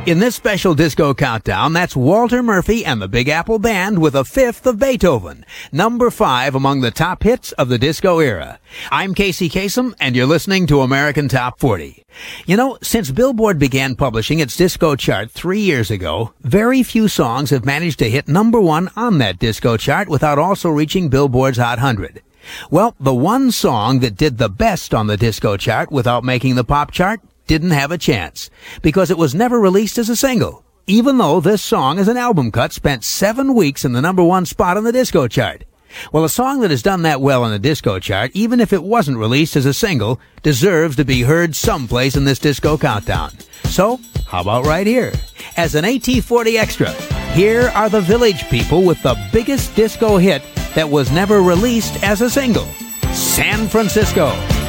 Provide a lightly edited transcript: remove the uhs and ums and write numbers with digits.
In this special disco countdown, that's Walter Murphy and the Big Apple Band with A Fifth of Beethoven, number 5 among the top hits of the disco era. I'm Casey Kasem, and you're listening to American Top 40. You know, since Billboard began publishing its disco chart 3 years ago, very few songs have managed to hit number 1 on that disco chart without also reaching Billboard's Hot 100. Well, the one song that did the best on the disco chart without making the pop chart didn't have a chance, because it was never released as a single, even though this song as an album cut spent 7 weeks in the number 1 spot on the disco chart. Well, a song that has done that well on the disco chart, even if it wasn't released as a single, deserves to be heard someplace in this disco countdown. So, how about right here? As an AT40 extra, here are the Village People with the biggest disco hit that was never released as a single, San Francisco.